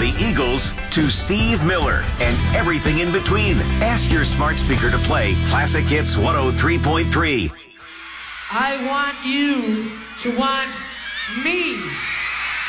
the Eagles to Steve Miller and everything in between. Ask your smart speaker to play Classic Hits 103.3. I want you to want me.